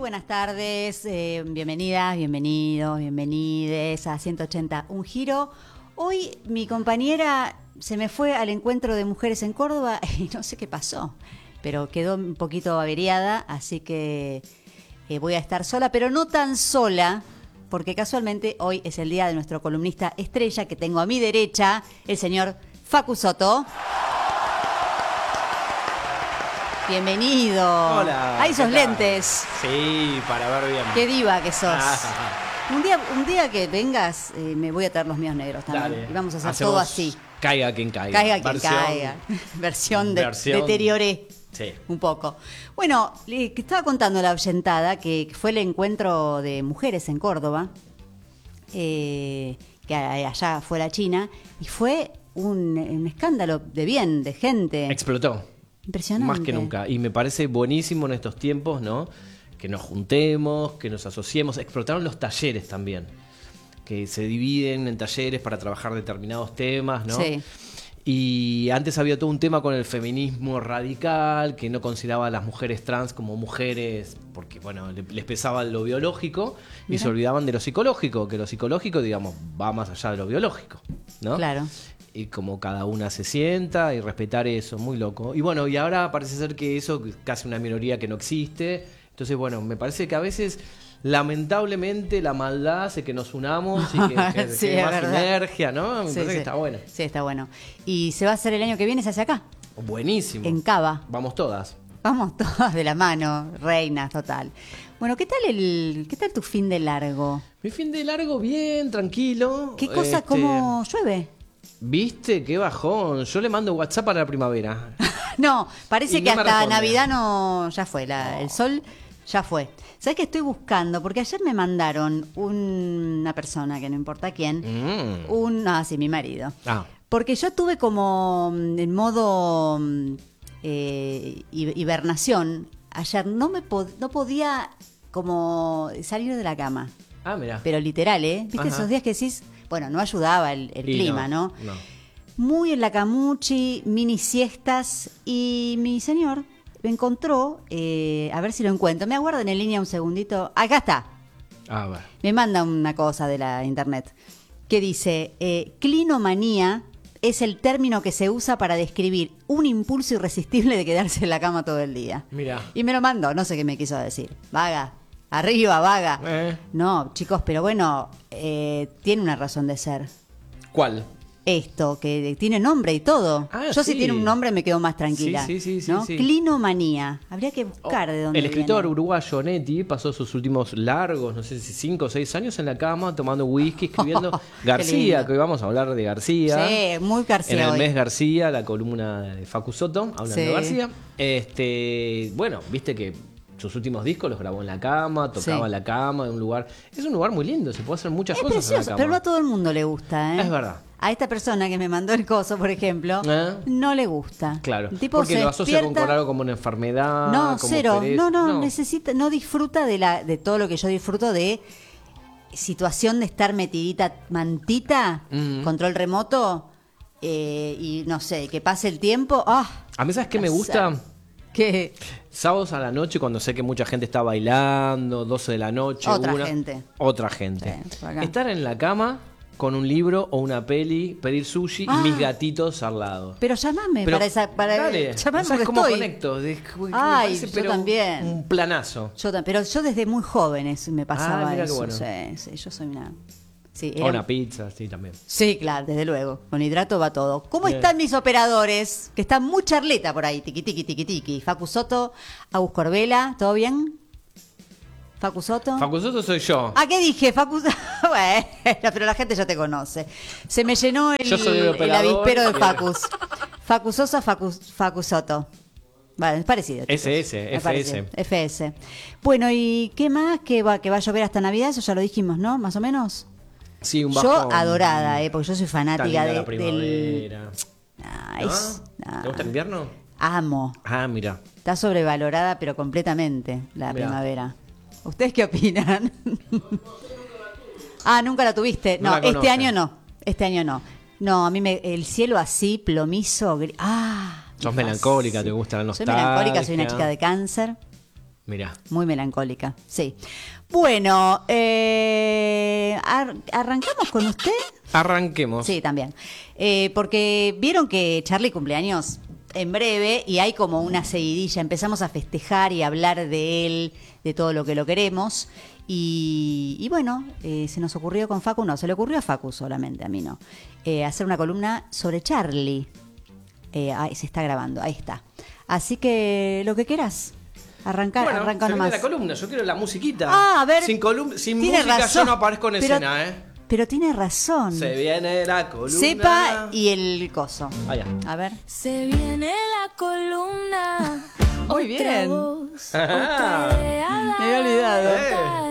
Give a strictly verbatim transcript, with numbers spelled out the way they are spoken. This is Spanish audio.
buenas tardes, eh, bienvenidas, bienvenidos, bienvenides a ciento ochenta Un Giro. Hoy mi compañera se me fue al encuentro de mujeres en Córdoba y no sé qué pasó, pero quedó un poquito averiada, así que eh, voy a estar sola, pero no tan sola, porque casualmente hoy es el día de nuestro columnista estrella que tengo a mi derecha, el señor Facu Soto. Bienvenido. Hola. Ahí sos lentes. Sí, para ver bien. Qué diva que sos. Ah. Un día, un día que vengas, eh, me voy a traer los míos negros también. Dale. Y vamos a hacer Hacemos todo así. Caiga quien caiga. Caiga quien Versión- caiga. Versión, de, versión- deterioré. Sí. Un poco. Bueno, le que estaba contando la oyentada que fue el encuentro de mujeres en Córdoba, eh, que allá fue la China, y fue un, un escándalo de bien, de gente. Explotó. Impresionante. Más que nunca. Y me parece buenísimo en estos tiempos, ¿no? Que nos juntemos, que nos asociemos. Explotaron los talleres también. Que se dividen en talleres para trabajar determinados temas, ¿no? Sí. Y antes había todo un tema con el feminismo radical, que no consideraba a las mujeres trans como mujeres, porque bueno, le- les pesaba lo biológico y Mira. se olvidaban de lo psicológico, que lo psicológico, digamos, va más allá de lo biológico, ¿no? Claro. Y como cada una se sienta y respetar eso, muy loco. Y bueno, y ahora parece ser que eso es casi una minoría que no existe. Entonces, bueno, me parece que a veces, lamentablemente, la maldad hace que nos unamos y que, que, Sí, que es más verdad. energía, ¿no? Me Sí, parece sí. que está bueno. Sí, está bueno. Y se va a hacer el año que viene, se hace acá, Buenísimo. en Cava. Vamos todas. Vamos todas de la mano, reinas, total. Bueno, ¿qué tal el, qué tal tu fin de largo? Mi fin de largo, bien, tranquilo. ¿Qué cosa, Este, cómo llueve? ¿Viste? Qué bajón. Yo le mando WhatsApp para la primavera. No, parece Y que no me hasta responde. Navidad no, ya fue, la- el sol ya fue. ¿Sabes qué estoy buscando? Porque ayer me mandaron un- una persona, que no importa quién, Mm. un, ah, sí, mi marido. Ah, Porque yo tuve como mm, en modo mm, eh, hi- hibernación. Ayer no me pod- no podía como salir de la cama. ah, mira. Pero literal, ¿eh? ¿Viste Ajá. esos días que decís? Bueno, no ayudaba el, el Y clima, ¿no? No. Muy en la camuchi, mini siestas. Y mi señor me encontró, eh, a ver si lo encuentro. Me aguardan en línea un segundito. Acá está. A ver. Me manda una cosa de la internet que dice, eh, clinomanía es el término que se usa para describir un impulso irresistible de quedarse en la cama todo el día. Mira. Y me lo mandó, no sé qué me quiso decir. Vaga, arriba, vaga. Eh. No, chicos, pero bueno, eh, tiene una razón de ser. ¿Cuál? Esto, que tiene nombre y todo. Ah, Yo si sí. tiene un nombre me quedo más tranquila. Sí, sí, sí, sí, ¿no? sí. Clinomanía. Habría que buscar de dónde El escritor viene. uruguayo Netti pasó sus últimos largos, no sé si cinco o seis años en la cama tomando whisky, escribiendo Qué García, lindo. que hoy vamos a hablar de García. Sí, muy García En el hoy. mes García, la columna de Facu Soto, hablando Sí. de García. Este, bueno, viste que sus últimos discos los grabó en la cama, tocaba Sí. en la cama, en un lugar. Es un lugar muy lindo, se puede hacer muchas Es cosas en la precioso, cama. pero no a todo el mundo le gusta, ¿eh? Es verdad. A esta persona que me mandó el coso, por ejemplo, ¿Eh? no le gusta. Claro, El tipo porque se lo asocia con, despierta- con algo como una enfermedad. No, como cero. pereza. No, no, necesita, no disfruta de la, de todo lo que yo disfruto de situación de estar metidita mantita, Mm. control remoto, eh, y no sé, que pase el tiempo. ¡Ah! A mí, ¿sabes qué me placer. gusta? Que Sábados a la noche, cuando sé que mucha gente está bailando, doce de la noche, Otra una, gente. Otra gente. Sí, por acá. Estar en la cama con un libro o una peli, pedir sushi Ah. y mis gatitos al lado. pero llamame Pero, para esa, para dale, llamame no sabes porque cómo estoy. conecto. De- me Ay, parece, yo pero también. Un planazo. Yo tam- pero yo desde muy joven es- me pasaba Ah, mira qué eso. bueno. Sí, sí, yo soy una. Sí, O era- una pizza, sí, también. sí, claro, desde luego. Con hidrato va todo. ¿Cómo Bien. están mis operadores? Que están muy charleta por ahí. Tiqui, tiqui, tiqui, tiqui. Facu Soto, Agus Corbela, ¿todo bien? Facu Soto. Facu Soto soy yo. ¿A qué dije? Facu Bueno, pero la gente ya te conoce. Se me llenó el, Yo soy el el operador. avispero de Facus. Facu Sosa, Facu, Facu Soto. Vale, es parecido. chicos. S S, Es F S. parecido. F S. Bueno, ¿y qué más? ¿Que va, que va a llover hasta Navidad? Eso ya lo dijimos, ¿no? Más o menos. Sí, un Yo bajón. adorada, ¿eh? Porque yo soy Está fanática linda de, la del... primavera. Ay, ¿No? es- ah, ¿Te gusta el invierno? amo. Ah, mira. Está sobrevalorada, pero completamente, la Mirá. primavera. ¿Ustedes qué opinan? Ah, nunca la tuviste. No No, la este conocen. año no. Este año no. No, a mí me, el cielo así, plomizo. gri- Ah. Sos me melancólica, fascina. te gusta la Soy nostalgia. melancólica, soy una chica de cáncer. Mirá. Muy melancólica, sí. Bueno, eh, ar- ¿arrancamos con usted? Arranquemos. Sí, también. Eh, porque vieron que Charlie cumpleaños en breve y hay como una seguidilla. Empezamos a festejar y a hablar de él, de todo lo que lo queremos. Y, y bueno, eh, se nos ocurrió con Facu, no, se le ocurrió a Facu solamente, a mí no, eh, hacer una columna sobre Charlie. Eh, ahí se está grabando, ahí está. Así que lo que quieras. Arrancar, bueno, arranca se nomás. viene la columna, yo quiero la musiquita. Ah, a ver. Sin, colum- sin tiene música razón, yo no aparezco en pero, escena, ¿eh? Pero tiene razón. Se viene la columna. Sepa y el coso. Ah, ya. A ver. Se viene la columna. Muy bien. Otra voz, Ah, otra idea, me había olvidado. otra